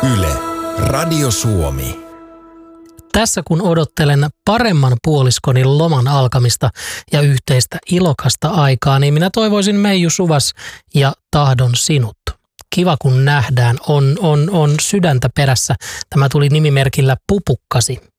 Yle, Radio Suomi. Tässä kun odottelen paremman puoliskoni loman alkamista ja yhteistä ilokasta aikaa, niin minä toivoisin Meiju Suvas ja tahdon sinut. Kiva kun nähdään, on sydäntä perässä. Tämä tuli nimimerkillä Pupukkasi.